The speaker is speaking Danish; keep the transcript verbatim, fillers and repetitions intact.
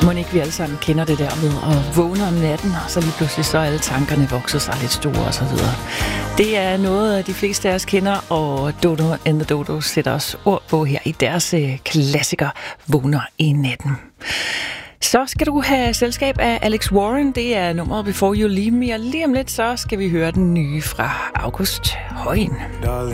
Må ikke vi alle sammen kender det der med at vågne om natten, og så lige pludselig så alle tankerne vokser sig lidt store og så videre. Det er noget, de fleste af os kender, og Dodo and the Dodos sætter os ord på her i deres klassiker Vågner i natten. Så skal du have selskab af Alex Warren. Det er nummeret Before You Leave Me, og lige om lidt så skal vi høre den nye fra August Højen.